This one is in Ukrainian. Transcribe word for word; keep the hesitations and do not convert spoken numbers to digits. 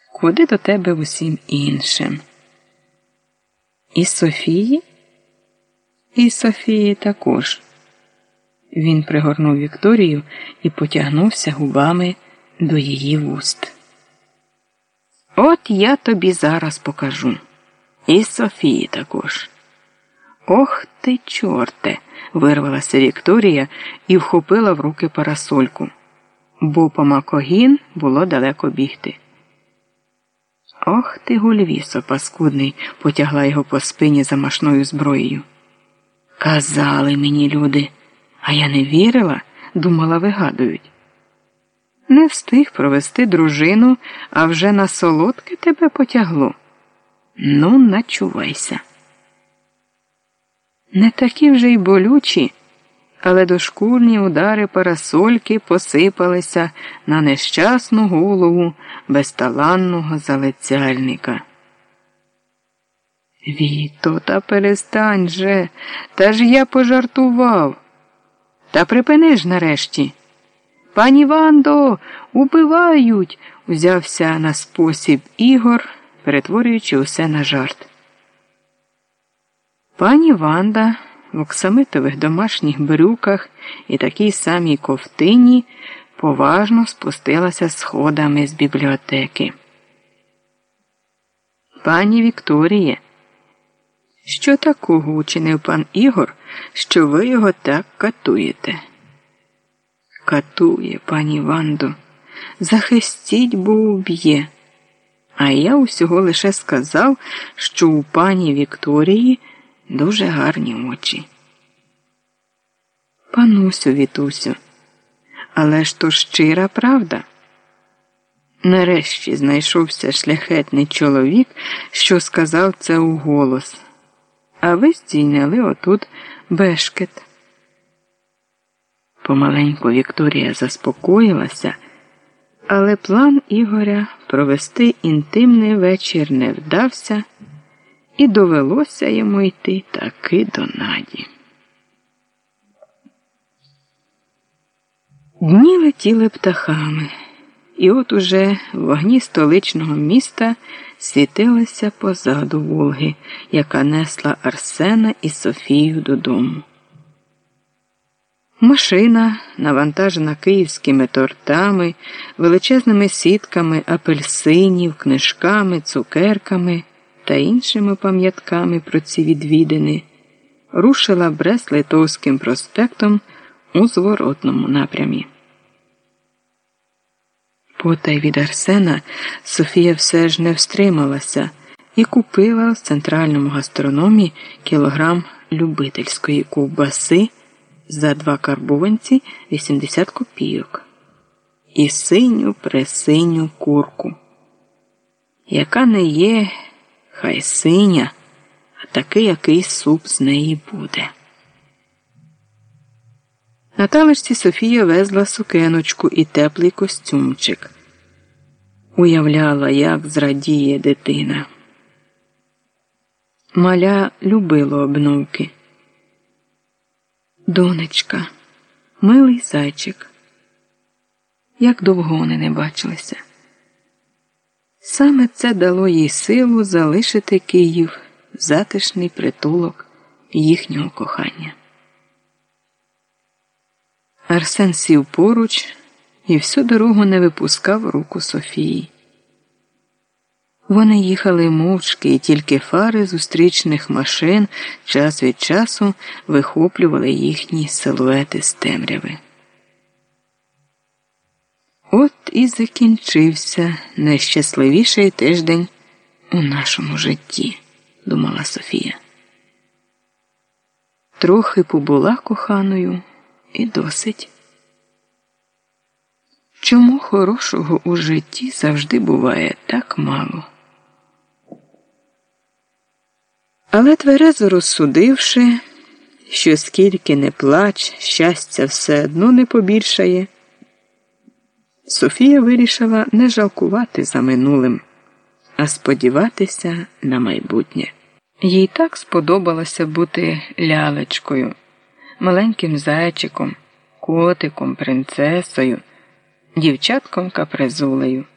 Куди до тебе усім іншим? І Софії? І Софії також. Він пригорнув Вікторію і потягнувся губами до її вуст. От я тобі зараз покажу. І Софії також. Ох ти, чорте, вирвалася Вікторія і вхопила в руки парасольку, бо по Макогін було далеко бігти. Ох ти, Гульвісо паскудний, потягла його по спині замашною зброєю. Казали мені люди, а я не вірила, думала, вигадують. Не встиг провести дружину, а вже на солодке тебе потягло. Ну, начувайся. Не такі вже й болючі, але дошкульні удари парасольки посипалися на нещасну голову безталанного залицяльника. Віто, та перестань же, та ж я пожартував. Та припини ж нарешті. Пані Вандо, убивають, узявся на спосіб Ігор, перетворюючи усе на жарт. Пані Ванда в оксамитових домашніх брюках і такій самій ковтині поважно спустилася сходами з бібліотеки. Пані Вікторіє, що такого учинив пан Ігор, що ви його так катуєте? Катує, пані Вандо, захистіть, бо уб'є. А я усього лише сказав, що у пані Вікторії дуже гарні очі. Панусю, Вітусю, але ж то щира правда. Нарешті знайшовся шляхетний чоловік, що сказав це уголос. А ви здійняли отут бешкет. Помаленьку Вікторія заспокоїлася, але план Ігоря провести інтимний вечір не вдався, і довелося йому йти таки до Наді. Дні летіли птахами, і от уже в вогні столичного міста світилася позаду Волги, яка несла Арсена і Софію додому. Машина, навантажена київськими тортами, величезними сітками апельсинів, книжками, цукерками та іншими пам'ятками про ці відвідини, рушила Брест-Литовським проспектом у зворотному напрямі. Потай від Арсена Софія все ж не встрималася і купила в центральному гастрономі кілограм любительської ковбаси за два карбованці вісімдесят копійок і синю-пресиню курку, яка не є, хай синя, а такий, який суп з неї буде. На талочці Софія везла сукеночку і теплий костюмчик. Уявляла, як зрадіє дитина. Маля любила обновки. Донечка, милий зайчик, як довго вони не бачилися. Саме це дало їй силу залишити Київ, затишний притулок їхнього кохання. Арсен сів поруч і всю дорогу не випускав руку Софії. Вони їхали мовчки, і тільки фари зустрічних машин час від часу вихоплювали їхні силуети з темряви. От і закінчився найщасливіший тиждень у нашому житті, думала Софія. Трохи побула коханою і досить. Чому хорошого у житті завжди буває так мало? Але тверезо розсудивши, що скільки не плач, щастя все одно не побільшає, Софія вирішила не жалкувати за минулим, а сподіватися на майбутнє. Їй так сподобалося бути лялечкою, маленьким зайчиком, котиком, принцесою, дівчатком-капризулею.